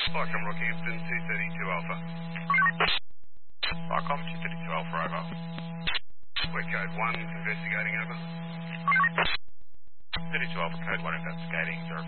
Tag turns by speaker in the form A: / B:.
A: Welcome, Rockhampton 232 Alpha.
B: Welcome 232 Alpha, over.
A: We're code 1, investigating over.
B: 32 Alpha, code 1, investigating, 0.